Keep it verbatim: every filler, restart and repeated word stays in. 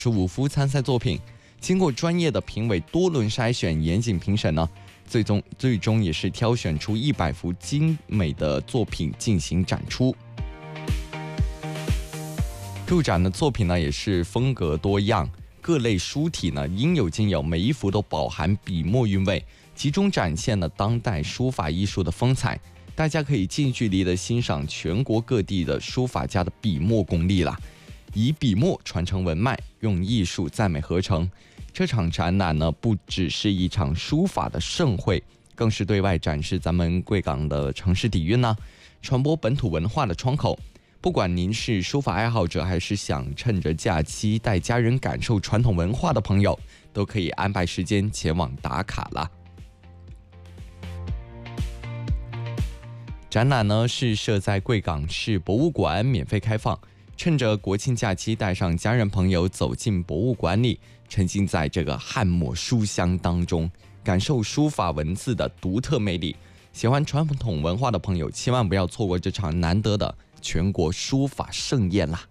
是五幅参赛作品，经过专业的评委多轮筛选、严谨评审呢，最终最终也是挑选出一百幅精美的作品进行展出。入展的作品呢，也是风格多样，各类书体呢应有尽有，每一幅都饱含笔墨韵味，集中展现了当代书法艺术的风采。大家可以近距离的欣赏全国各地的书法家的笔墨功力啦，以笔墨传承文脉，用艺术赞美合成。这场展览呢，不只是一场书法的盛会，更是对外展示咱们贵港的城市底蕴呢，传播本土文化的窗口。不管您是书法爱好者，还是想趁着假期带家人感受传统文化的朋友，都可以安排时间前往打卡啦。展览呢是设在贵港市博物馆，免费开放。趁着国庆假期，带上家人朋友走进博物馆里，沉浸在这个汉墨书香当中，感受书法文字的独特魅力。喜欢传统文化的朋友，千万不要错过这场难得的全国书法盛宴啦！